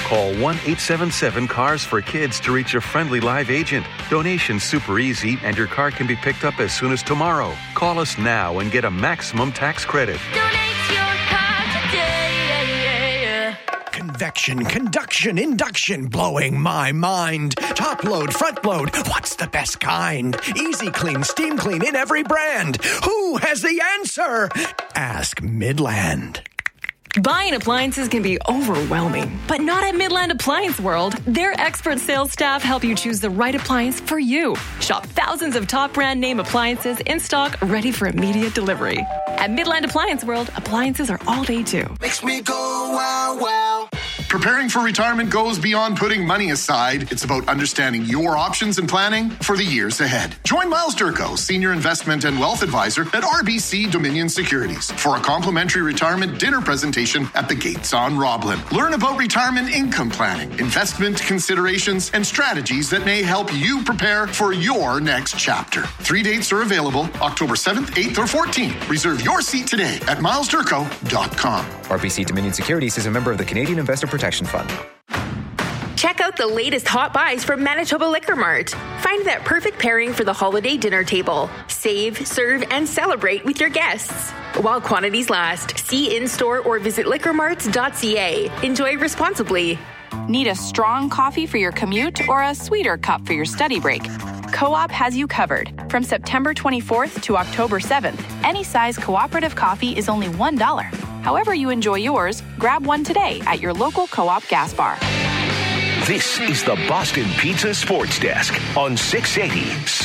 Call 1-877-CARS-FOR-KIDS to reach a friendly live agent. Donation's super easy, and your car can be picked up as soon as tomorrow. Call us now and get a maximum tax credit. Donate your car today. Convection, conduction, induction, blowing my mind. Top load, front load, what's the best kind? Easy clean, steam clean in every brand. Who has the answer? Ask Midland. Buying appliances can be overwhelming, but not at Midland Appliance World. Their expert sales staff help you choose the right appliance for you. Shop thousands of top brand name appliances in stock, ready for immediate delivery. At Midland Appliance World, appliances are all day too. Makes me go wow, wow. Preparing for retirement goes beyond putting money aside. It's about understanding your options and planning for the years ahead. Join Miles Durko, Senior Investment and Wealth Advisor at RBC Dominion Securities, for a complimentary retirement dinner presentation at the Gates on Roblin. Learn about retirement income planning, investment considerations, and strategies that may help you prepare for your next chapter. 3 dates are available, October 7th, 8th, or 14th. Reserve your seat today at milesdurko.com. RBC Dominion Securities is a member of the Canadian Investor Protection Fund. Check out the latest hot buys from Manitoba Liquor Mart. Find that perfect pairing for the holiday dinner table. Save, serve, and celebrate with your guests. While quantities last, see in-store or visit liquormarts.ca. Enjoy responsibly. Need a strong coffee for your commute or a sweeter cup for your study break? Co-op has you covered. From September 24th to October 7th, any size cooperative coffee is only $1. However you enjoy yours, grab one today at your local Co-op gas bar. This is the Boston Pizza Sports Desk on 680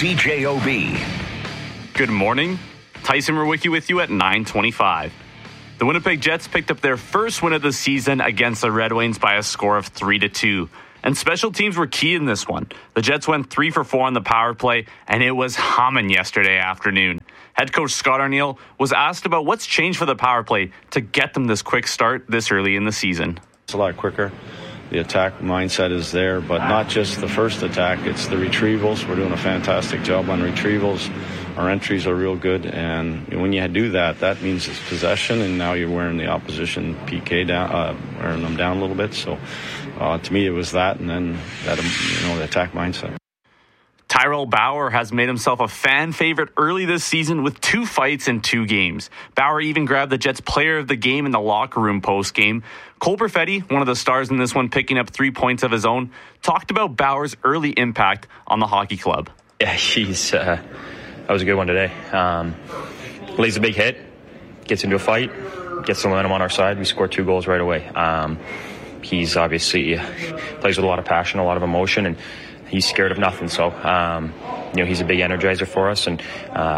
CJOB. Good morning. Tyson Rowicki with you at 9:25. The Winnipeg Jets picked up their first win of the season against the Red Wings by a score of 3-2. And special teams were key in this one. The Jets went 3 for 4 on the power play, and it was humming yesterday afternoon. Head coach Scott Arniel was asked about what's changed for the power play to get them this quick start this early in the season. It's a lot quicker. The attack mindset is there, but not just the first attack, it's the retrievals. We're doing a fantastic job on retrievals. Our entries are real good, and when you do that, that means it's possession, and now you're wearing the opposition PK down, wearing them down a little bit. So to me, it was that, and then that, the attack mindset. Tyrell Bauer has made himself a fan favorite early this season with 2 fights in 2 games. Bauer even grabbed the Jets player of the game in the locker room post-game. Cole Perfetti, one of the stars in this one, picking up 3 points of his own, talked about Bauer's early impact on the hockey club. Yeah, that was a good one today. Lays a big hit, gets into a fight, gets the momentum on our side. We scored 2 goals right away. He's obviously plays with a lot of passion, a lot of emotion, and he's scared of nothing. So, he's a big energizer for us, and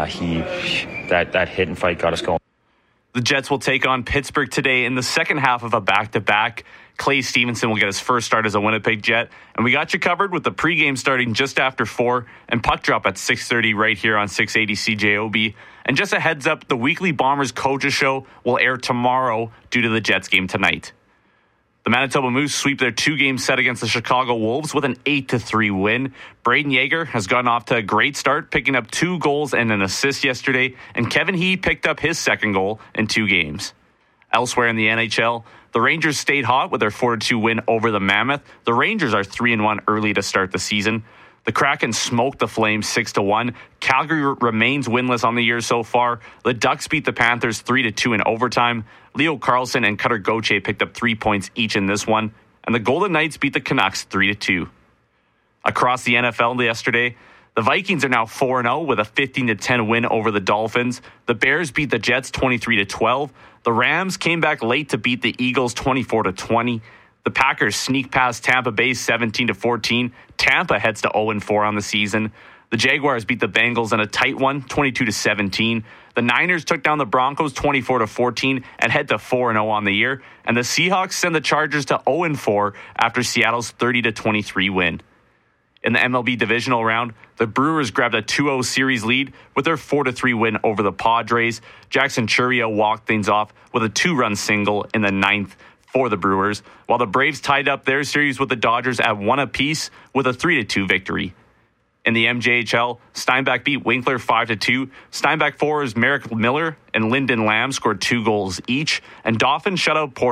that hit and fight got us going. The Jets will take on Pittsburgh today in the second half of a back-to-back. Clay Stevenson will get his first start as a Winnipeg Jet. And we got you covered with the pregame starting just after 4 and puck drop at 6:30 right here on 680 CJOB. And just a heads up, the weekly Bombers Coaches Show will air tomorrow due to the Jets game tonight. The Manitoba Moose sweep their 2-game set against the Chicago Wolves with an 8-3 win. Braden Yeager has gotten off to a great start, picking up 2 goals and an assist yesterday, and Kevin He picked up his second goal in 2 games. Elsewhere in the NHL, the Rangers stayed hot with their 4-2 win over the Mammoth. The Rangers are 3-1 early to start the season. The Kraken smoked the Flames 6-1. Calgary remains winless on the year so far. The Ducks beat the Panthers 3-2 in overtime. Leo Carlson and Cutter Gauthier picked up 3 points each in this one. And the Golden Knights beat the Canucks 3-2. Across the NFL yesterday, the Vikings are now 4-0 with a 15-10 win over the Dolphins. The Bears beat the Jets 23-12. The Rams came back late to beat the Eagles 24-20. The Packers sneak past Tampa Bay 17-14. Tampa heads to 0-4 on the season. The Jaguars beat the Bengals in a tight one, 22-17. The Niners took down the Broncos 24-14 and head to 4-0 on the year. And the Seahawks send the Chargers to 0-4 after Seattle's 30-23 win. In the MLB divisional round, the Brewers grabbed a 2-0 series lead with their 4-3 win over the Padres. Jackson Chourio walked things off with a 2-run single in the 9th for the Brewers, while the Braves tied up their series with the Dodgers at 1 apiece with a 3-2 victory. In the MJHL, Steinbach beat Winkler 5-2. Steinbach forwards Merrick Miller and Lyndon Lamb scored 2 goals each, and Dauphin shut out Portage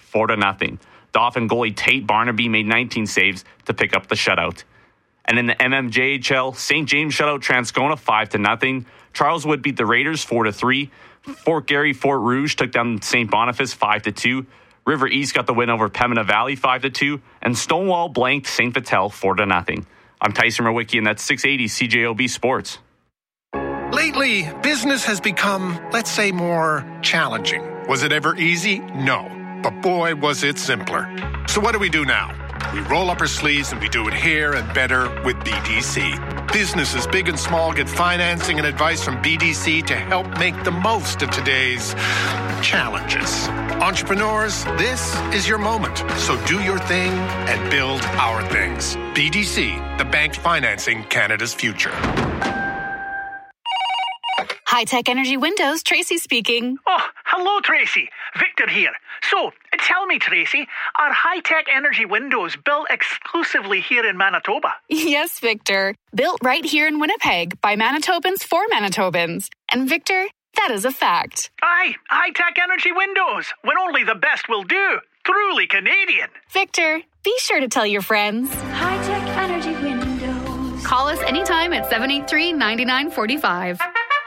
4-0. Dauphin goalie Tate Barnaby made 19 saves to pick up the shutout. And in the MMJHL, St. James shut out Transcona 5-0. Charleswood beat the Raiders 4-3. Fort Garry Fort Rouge took down St. Boniface 5-2. River East got the win over Pembina Valley 5-2. And Stonewall blanked St. Vital 4-0. I'm Tyson Rowicki, and that's 680 CJOB Sports. Lately, business has become, let's say, more challenging. Was it ever easy? No. But boy, was it simpler. So what do we do now? We roll up our sleeves and we do it here and better with BDC. Businesses big and small get financing and advice from BDC to help make the most of today's challenges. Entrepreneurs, this is your moment. So do your thing and build our things. BDC, the bank financing Canada's future. High Tech Energy Windows, Tracy speaking. Oh, hello, Tracy. Victor here. So, tell me, Tracy, are High Tech Energy Windows built exclusively here in Manitoba? Yes, Victor. Built right here in Winnipeg by Manitobans for Manitobans. And Victor, that is a fact. Aye, High Tech Energy Windows, when only the best will do. Truly Canadian. Victor, be sure to tell your friends. High Tech Energy Windows. Call us anytime at 783-9945.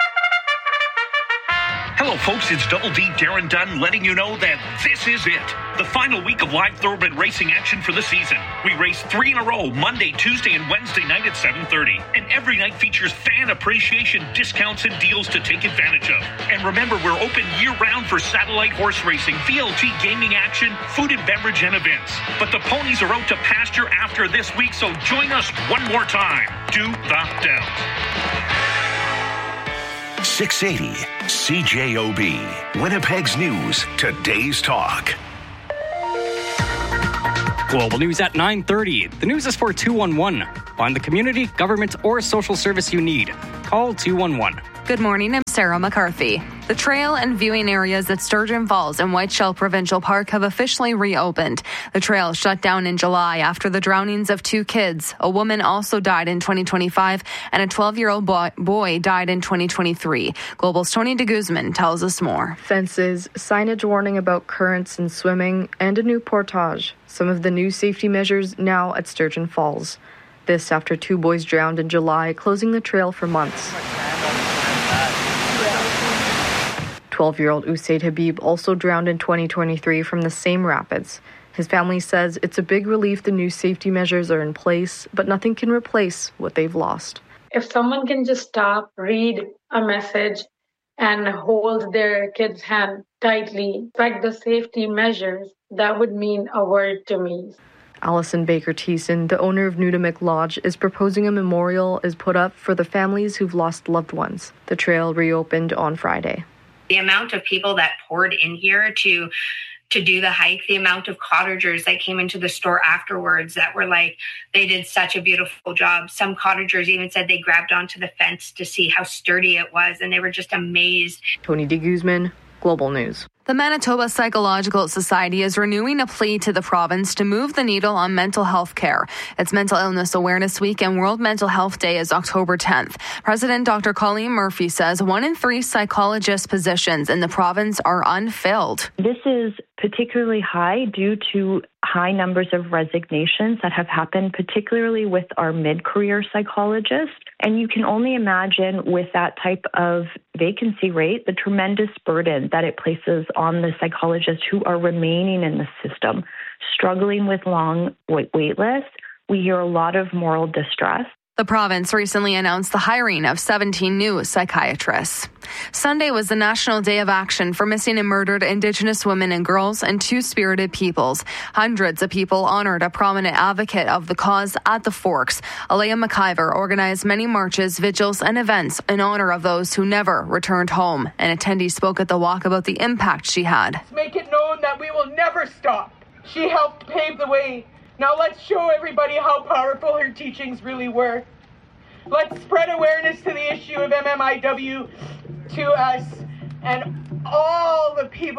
Hello, folks. It's Double D Darren Dunn letting you know that this is it. The final week of live thoroughbred racing action for the season. We race 3 in a row, Monday, Tuesday, and Wednesday night at 7:30. And every night features fan appreciation discounts and deals to take advantage of. And remember, we're open year-round for satellite horse racing, VLT gaming action, food and beverage, and events. But the ponies are out to pasture after this week, so join us one more time. Do the Dells. 680 CJOB, Winnipeg's News, today's talk. Global News at 9:30. The news is for 211. Find the community, government, or social service you need. Call 211. Good morning, I'm Sarah McCarthy. The trail and viewing areas at Sturgeon Falls and Whiteshell Provincial Park have officially reopened. The trail shut down in July after the drownings of 2 kids. A woman also died in 2025 and a 12-year-old boy died in 2023. Global's Tony de Guzman tells us more. Fences, signage warning about currents and swimming, and a new portage. Some of the new safety measures now at Sturgeon Falls. This after 2 boys drowned in July, closing the trail for months. 12-year-old Usaid Habib also drowned in 2023 from the same rapids. His family says it's a big relief the new safety measures are in place, but nothing can replace what they've lost. If someone can just stop, read a message, and hold their kid's hand tightly, like the safety measures, that would mean a word to me. Alison Baker Thiessen, the owner of Nudamik Lodge, is proposing a memorial is put up for the families who've lost loved ones. The trail reopened on Friday. The amount of people that poured in here to do the hike, the amount of cottagers that came into the store afterwards that were like, they did such a beautiful job. Some cottagers even said they grabbed onto the fence to see how sturdy it was, and they were just amazed. Tony de Guzman, Global News. The Manitoba Psychological Society is renewing a plea to the province to move the needle on mental health care. It's Mental Illness Awareness Week and World Mental Health Day is October 10th. President Dr. Colleen Murphy says 1 in 3 psychologist positions in the province are unfilled. This is particularly high due to high numbers of resignations that have happened, particularly with our mid-career psychologists. And you can only imagine with that type of vacancy rate, the tremendous burden that it places on the psychologists who are remaining in the system, struggling with long wait lists. We hear a lot of moral distress. The province recently announced the hiring of 17 new psychiatrists. Sunday was the National Day of Action for Missing and Murdered Indigenous Women and Girls and Two-Spirited Peoples. Hundreds of people honored a prominent advocate of the cause at the Forks. Alea McIver organized many marches, vigils, and events in honor of those who never returned home. An attendee spoke at the walk about the impact she had. Make it known that we will never stop. She helped pave the way. Now let's show everybody how powerful her teachings really were. Let's spread awareness to the issue of MMIW to us and all the people.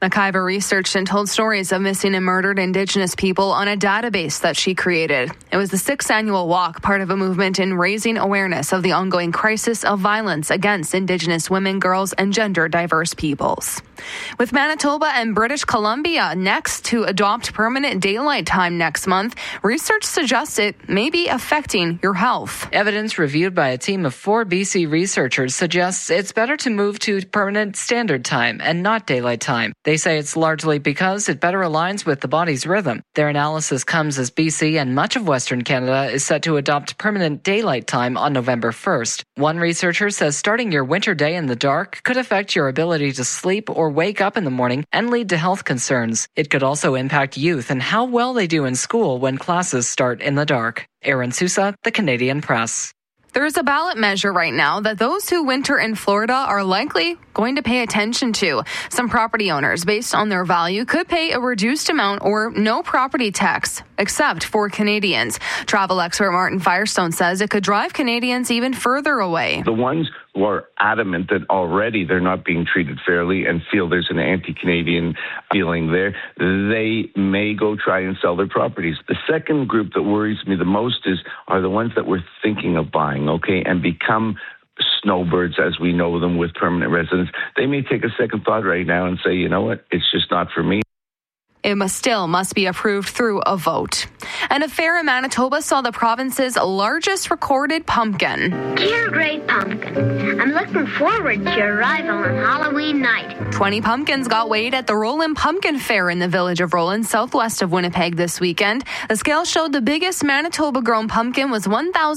McIver researched and told stories of missing and murdered Indigenous people on a database that she created. It was the 6th annual walk, part of a movement in raising awareness of the ongoing crisis of violence against Indigenous women, girls, and gender diverse peoples. With Manitoba and British Columbia next to adopt permanent daylight time next month, research suggests it may be affecting your health. Evidence reviewed by a team of 4 BC researchers suggests it's better to move to permanent standard time and not daylight time. They say it's largely because it better aligns with the body's rhythm. Their analysis comes as BC and much of Western Canada is set to adopt permanent daylight time on November 1st. One researcher says starting your winter day in the dark could affect your ability to sleep or wake up in the morning and lead to health concerns. It could also impact youth and how well they do in school when classes start in the dark. Aaron Sousa, The Canadian Press. There's a ballot measure right now that those who winter in Florida are likely going to pay attention to. Some property owners, based on their value, could pay a reduced amount or no property tax, except for Canadians. Travel expert Martin Firestone says it could drive Canadians even further away. The ones who are adamant that already they're not being treated fairly and feel there's an anti-Canadian feeling there, they may go try and sell their properties. The second group that worries me the most are the ones that we're thinking of buying, and become snowbirds as we know them with permanent residence. They may take a second thought right now and say, you know what, it's just not for me. It must be approved through a vote. And a fair in Manitoba saw the province's largest recorded pumpkin. Dear Great Pumpkin, I'm looking forward to your arrival on Halloween night. 20 pumpkins got weighed at the Roland Pumpkin Fair in the village of Roland, southwest of Winnipeg this weekend. The scale showed the biggest Manitoba-grown pumpkin was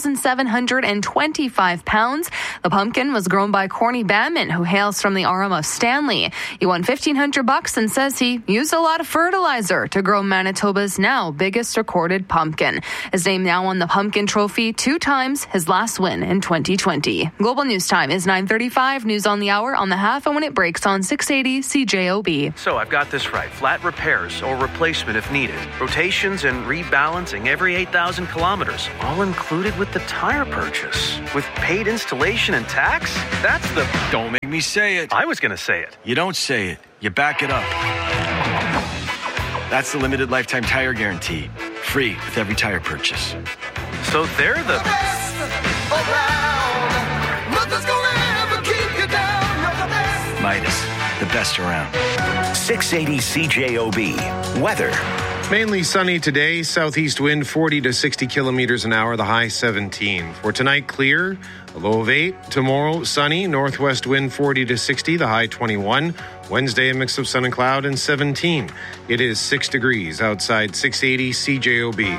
1,725 pounds. The pumpkin was grown by Corny Banman, who hails from the Arm of Stanley. He won $1,500 and says he used a lot of fertilizer to grow Manitoba's now biggest recorded pumpkin. His name now on the Pumpkin Trophy, 2 times his last win in 2020. Global News Time is 9:35. News on the hour, on the half, and when it breaks on 680 CJOB. So I've got this right. Flat repairs or replacement if needed. Rotations and rebalancing every 8,000 kilometers. All included with the tire purchase. With paid installation and tax? That's the... Don't make me say it. I was going to say it. You don't say it. You back it up. That's the limited lifetime tire guarantee. Free with every tire purchase. So they're the best around. Nothing's gonna ever keep you down. You're the best. Midas, the best around. 680 CJOB. Weather. Mainly sunny today. Southeast wind 40 to 60 kilometers an hour. The high 17. For tonight, clear. A low of 8. Tomorrow, sunny. Northwest wind 40 to 60. The high 21. Wednesday, a mix of sun and cloud and 17. It is 6 degrees outside 680 CJOB.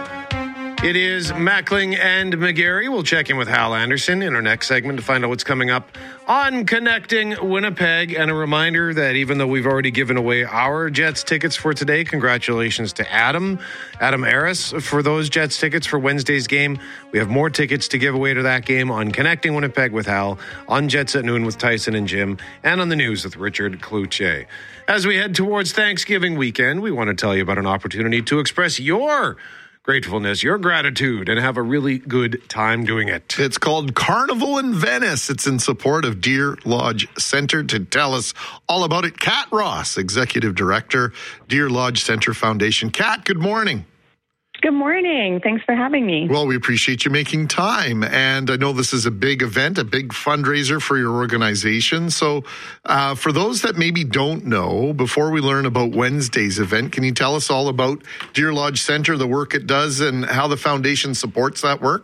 It is Mackling and McGarry. We'll check in with Hal Anderson in our next segment to find out what's coming up on Connecting Winnipeg. And a reminder that even though we've already given away our Jets tickets for today, congratulations to Adam Aris for those Jets tickets for Wednesday's game. We have more tickets to give away to that game on Connecting Winnipeg with Hal, on Jets at Noon with Tyson and Jim, and on the news with Richard Cloutier. As we head towards Thanksgiving weekend, we want to tell you about an opportunity to express your gratefulness, your gratitude, and have a really good time doing it. It's called Carnival in Venice. It's in support of Deer Lodge Center. To tell us all about it, Kat Ross, Executive Director, Deer Lodge Center Foundation. Kat, good morning. Good morning. Thanks for having me. Well, we appreciate you making time. And I know this is a big event, a big fundraiser for your organization. So for those that maybe don't know, before we learn about Wednesday's event, can you tell us all about Deer Lodge Center, the work it does, and how the foundation supports that work?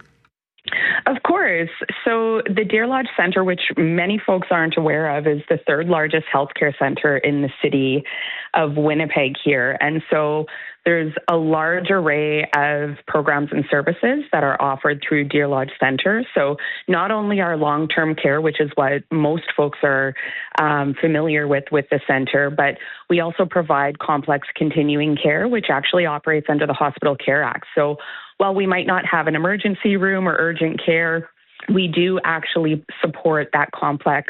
Of course. So the Deer Lodge Center, which many folks aren't aware of, is the 3rd largest healthcare center in the city of Winnipeg here. And so there's a large array of programs and services that are offered through Deer Lodge Center. So not only our long-term care, which is what most folks are familiar with the center, but we also provide complex continuing care, which actually operates under the Hospital Care Act. So while we might not have an emergency room or urgent care, we do actually support that complex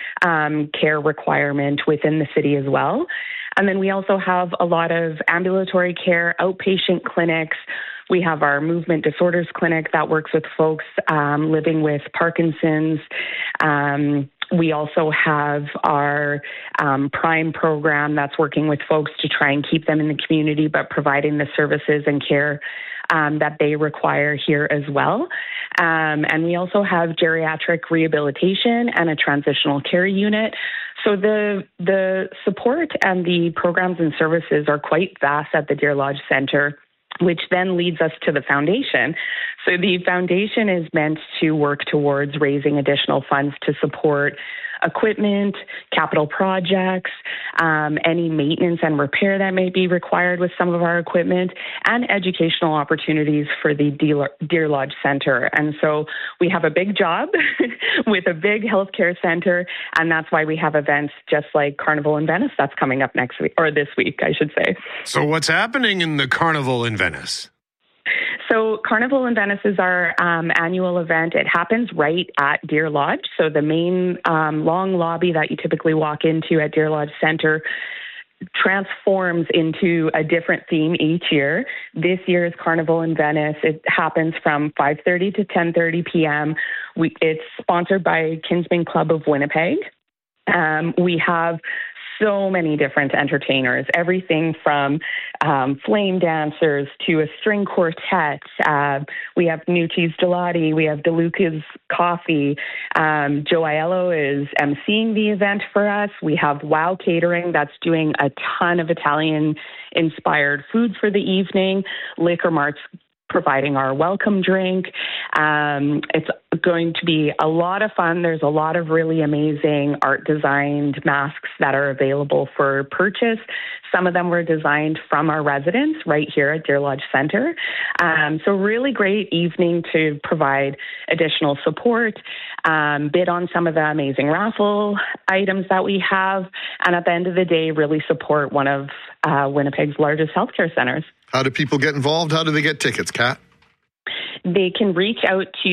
care requirement within the city as well. And then we also have a lot of ambulatory care, outpatient clinics. We have our movement disorders clinic that works with folks living with Parkinson's, We also have our Prime program that's working with folks to try and keep them in the community, but providing the services and care that they require here as well. And we also have geriatric rehabilitation and a transitional care unit. So the support and the programs and services are quite vast at the Deer Lodge Centre, which then leads us to the foundation. So the foundation is meant to work towards raising additional funds to support equipment, capital projects, any maintenance and repair that may be required with some of our equipment, and educational opportunities for the Deer Lodge Centre. And so we have a big job with a big healthcare centre, and that's why we have events just like Carnival in Venice that's coming up next week, or this week, I should say. So what's happening in the Carnival in Venice? So Carnival in Venice is our annual event. It happens right at Deer Lodge. So the main long lobby that you typically walk into at Deer Lodge Centre transforms into a different theme each year. This year's Carnival in Venice, it happens from 5:30 to 10:30 p.m. It's sponsored by Kinsman Club of Winnipeg. We have so many different entertainers, everything from flame dancers to a string quartet. We have Nucci's Gelati. We have DeLuca's Coffee. Joe Aiello is emceeing the event for us. We have Wow Catering that's doing a ton of Italian-inspired food for the evening. Liquor Mart's providing our welcome drink. It's going to be a lot of fun. There's a lot of really amazing art-designed masks that are available for purchase. Some of them were designed from our residents right here at Deer Lodge Centre. So really great evening to provide additional support, bid on some of the amazing raffle items that we have, and at the end of the day, really support one of Winnipeg's largest healthcare centres. How do people get involved? How do they get tickets, Kat? They can reach out to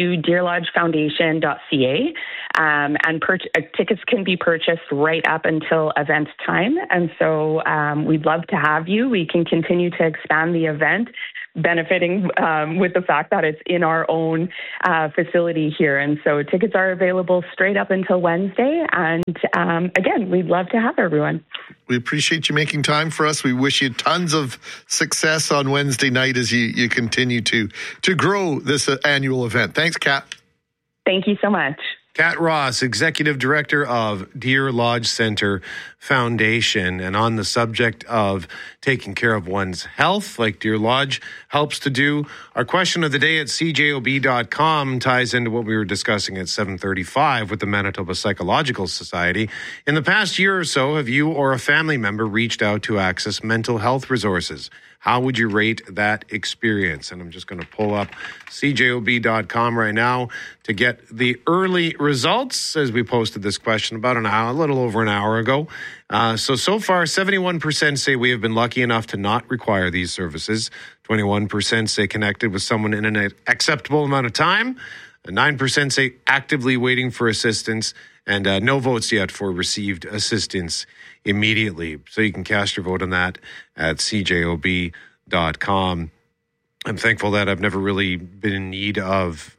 deerlodgefoundation.ca and tickets can be purchased right up until event time. And so we'd love to have you. We can continue to expand the event, benefiting with the fact that it's in our own facility here. And so tickets are available straight up until Wednesday. And again, we'd love to have everyone. We appreciate you making time for us. We wish you tons of success on Wednesday night as you continue to grow this annual event. Thanks, Kat. Thank you so much. Kat Ross, Executive Director of Deer Lodge Centre Foundation. And on the subject of taking care of one's health, like Deer Lodge helps to do, our question of the day at cjob.com ties into what we were discussing at 7:35 with the Manitoba Psychological Society. In the past year or so, have you or a family member reached out to access mental health resources? How would you rate that experience? And I'm just going to pull up cjob.com right now to get the early results as we posted this question about a little over an hour ago. So far, 71% say we have been lucky enough to not require these services. 21% say connected with someone in an acceptable amount of time. 9% say actively waiting for assistance. And no votes yet for received assistance immediately. So you can cast your vote on that at cjob.com. I'm thankful that I've never really been in need of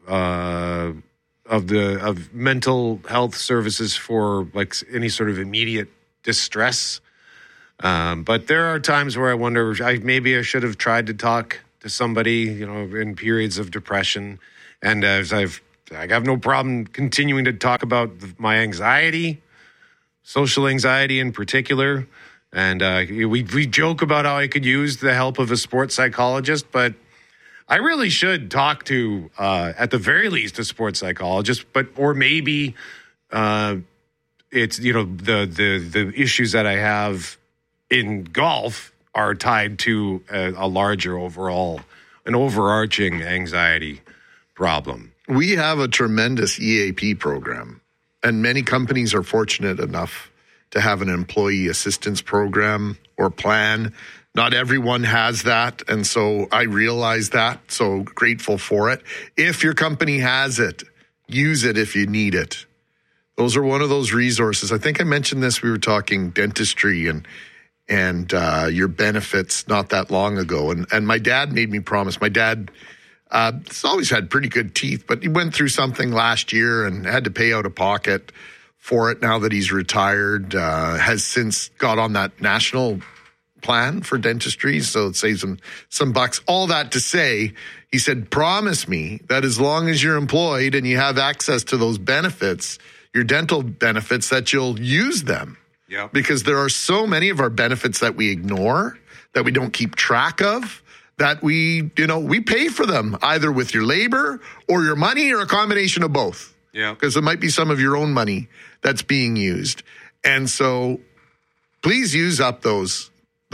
mental health services for like any sort of immediate distress. But there are times where I wonder, maybe I should have tried to talk to somebody, in periods of depression. And as I have no problem continuing to talk about my anxiety, social anxiety in particular. And we joke about how I could use the help of a sports psychologist, but I really should talk to, at the very least, a sports psychologist. Or maybe it's the issues that I have in golf are tied to a larger an overarching anxiety problem. We have a tremendous EAP program, and many companies are fortunate enough to have an employee assistance program or plan. Not everyone has that, and so I realize that, so grateful for it. If your company has it, use it if you need it. Those are one of those resources. I think I mentioned this, we were talking dentistry and your benefits not that long ago, and my dad made me promise. My dad has always had pretty good teeth, but he went through something last year and had to pay out of pocket for it now that he's retired, has since got on that national plan for dentistry, so it saves him some bucks. All that to say, he said, promise me that as long as you're employed and you have access to those benefits, your dental benefits, that you'll use them. Yeah. Because there are so many of our benefits that we ignore, that we don't keep track of, that we pay for them either with your labor or your money or a combination of both. Yeah. Because it might be some of your own money that's being used. And so please use up those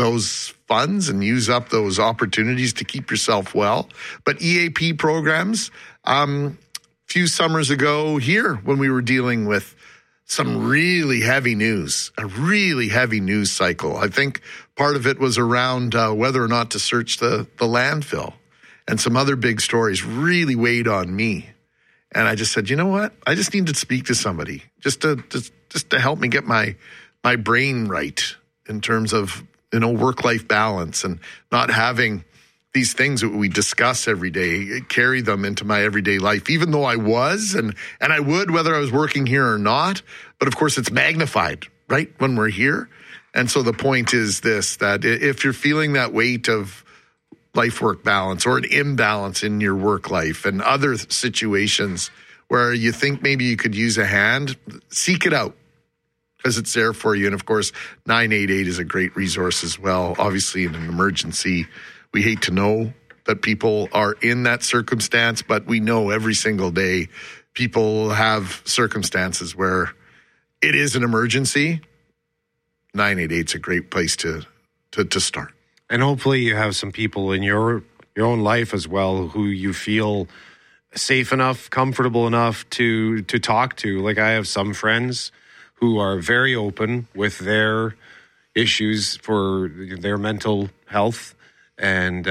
funds and use up those opportunities to keep yourself well. But EAP programs, few summers ago here when we were dealing with some really heavy news, a really heavy news cycle. I think part of it was around whether or not to search the landfill, and some other big stories really weighed on me. And I just said, you know what? I just need to speak to somebody just to help me get my brain right in terms of, work-life balance and not having these things that we discuss every day, carry them into my everyday life, even though I was, and I would, whether I was working here or not. But of course, it's magnified, right, when we're here. And so the point is this, that if you're feeling that weight of life-work balance or an imbalance in your work life and other situations where you think maybe you could use a hand, seek it out, because it's there for you. And of course, 988 is a great resource as well. Obviously, in an emergency, we hate to know that people are in that circumstance, but we know every single day people have circumstances where it is an emergency. 988 is a great place to start. And hopefully you have some people in your own life as well who you feel safe enough, comfortable enough to talk to. Like, I have some friends who are very open with their issues for their mental health. And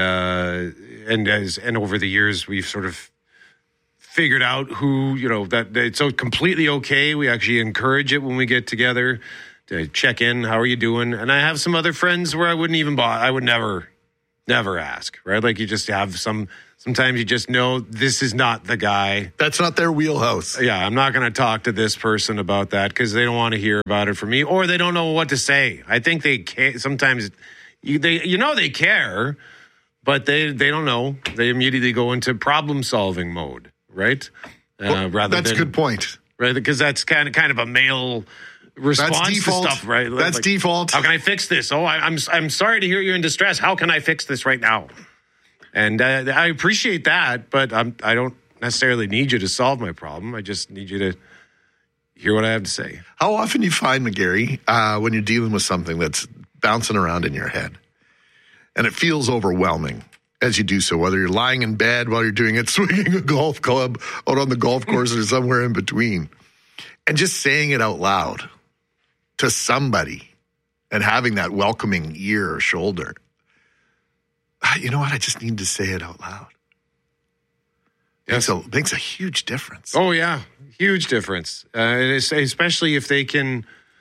over the years, we've sort of figured out who, that it's so completely okay. We actually encourage it when we get together to check in. How are you doing? And I have some other friends where I wouldn't even I would never ask, right? Like, you just have sometimes you just know this is not the guy. That's not their wheelhouse. Yeah, I'm not going to talk to this person about that because they don't want to hear about it from me, or they don't know what to say. I think they can sometimes. They care, but they don't know. They immediately go into problem-solving mode, right? That's a good point, right? Because that's kind of a male response to stuff, right? That's default. How can I fix this? Oh, I'm sorry to hear you're in distress. How can I fix this right now? And I appreciate that, but I don't necessarily need you to solve my problem. I just need you to hear what I have to say. How often do you find, McGarry, when you're dealing with something that's bouncing around in your head and it feels overwhelming as you do so, whether you're lying in bed while you're doing it, swinging a golf club out on the golf course or somewhere in between, and just saying it out loud to somebody and having that welcoming ear or shoulder? You know what? I just need to say it out loud. Yes. Makes a huge difference. Oh, yeah. Huge difference. Especially if they can...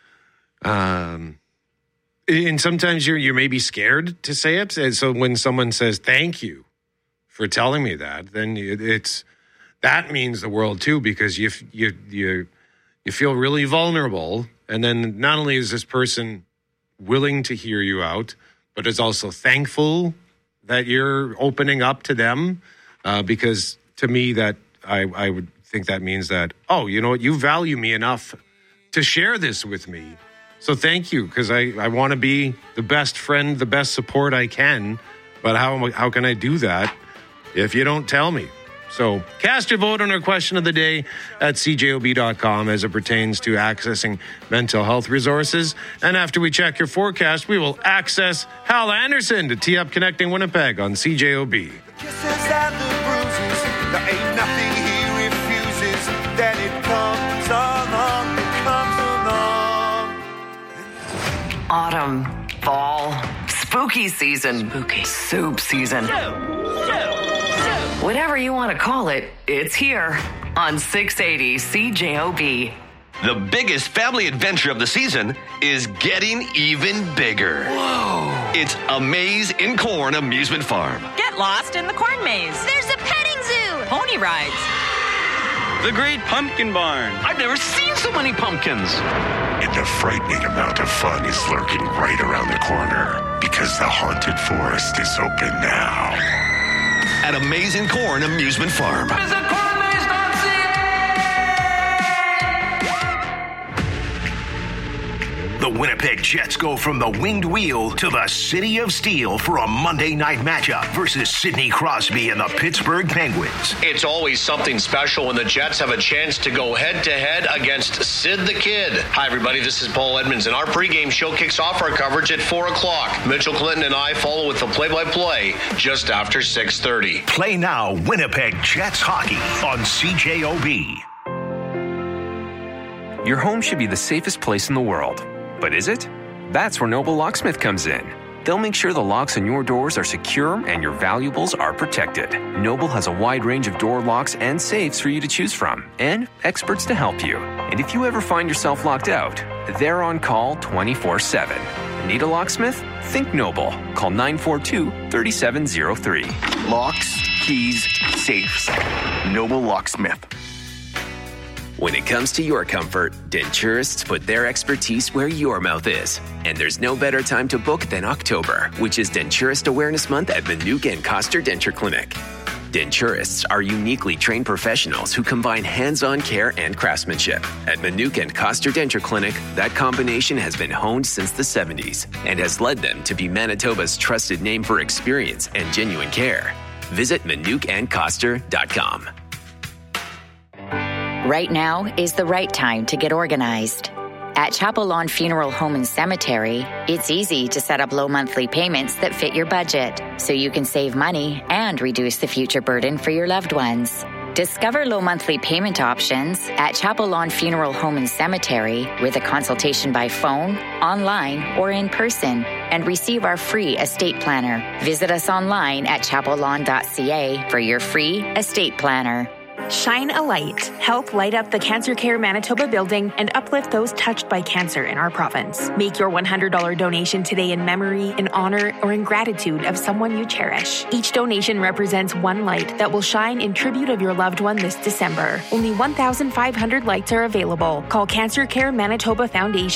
And sometimes you're maybe scared to say it. And so when someone says, thank you for telling me that, then that means the world too, because you feel really vulnerable. And then not only is this person willing to hear you out, but is also thankful that you're opening up to them. Because to me, that I would think that means that, oh, you know what, you value me enough to share this with me. So thank you, because I want to be the best friend, the best support I can. But how can I do that if you don't tell me? So cast your vote on our question of the day at cjob.com as it pertains to accessing mental health resources. And after we check your forecast, we will access Hal Anderson to tee up Connecting Winnipeg on CJOB. Kisses and the bruises, there ain't nothing he refuses. Then it comes along, Autumn, fall, spooky season, soup season. Whatever you want to call it, it's here on 680 CJOB. The biggest family adventure of the season is getting even bigger. Whoa! It's A Maze in Corn Amusement Farm. Get lost in the corn maze. There's a petting zoo. Pony rides. The Great Pumpkin Barn. I've never seen so many pumpkins. And a frightening amount of fun is lurking right around the corner because the Haunted Forest is open now. At Amazing Corn Amusement Farm. The Winnipeg Jets go from the winged wheel to the City of Steel for a Monday night matchup versus Sidney Crosby and the Pittsburgh Penguins. It's always something special when the Jets have a chance to go head-to-head against Sid the Kid. Hi, everybody. This is Paul Edmonds, and our pregame show kicks off our coverage at 4 o'clock. Mitchell Clinton and I follow with the play-by-play just after 6:30. Play now Winnipeg Jets hockey on CJOB. Your home should be the safest place in the world. But is it? That's where Noble Locksmith comes in. They'll make sure the locks on your doors are secure and your valuables are protected. Noble has a wide range of door locks and safes for you to choose from, and experts to help you. And if you ever find yourself locked out, they're on call 24/7. Need a locksmith? Think Noble. Call 942-3703. Locks, keys, safes. Noble Locksmith. When it comes to your comfort, Denturists put their expertise where your mouth is. And there's no better time to book than October, which is Denturist Awareness Month at Manuka and Coster Denture Clinic. Denturists are uniquely trained professionals who combine hands-on care and craftsmanship. At Manuka and Coster Denture Clinic, that combination has been honed since the 70s and has led them to be Manitoba's trusted name for experience and genuine care. Visit ManukaandCoster.com. Right now is the right time to get organized. At Chapel Lawn Funeral Home and Cemetery, it's easy to set up low monthly payments that fit your budget, so you can save money and reduce the future burden for your loved ones. Discover low monthly payment options at Chapel Lawn Funeral Home and Cemetery with a consultation by phone, online, or in person, and receive our free estate planner. Visit us online at chapellawn.ca for your free estate planner. Shine a light. Help light up the Cancer Care Manitoba building and uplift those touched by cancer in our province. Make your $100 donation today in memory, in honor, or in gratitude of someone you cherish. Each donation represents one light that will shine in tribute of your loved one this December. Only 1,500 lights are available. Call Cancer Care Manitoba Foundation